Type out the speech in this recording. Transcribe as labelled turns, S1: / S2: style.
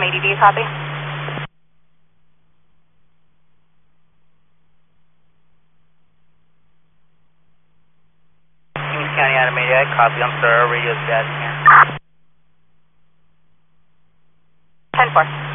S1: ADD, copy.
S2: Kings County Adam 88, copy. I'm sorry, our radio's bad here.
S1: 10-4.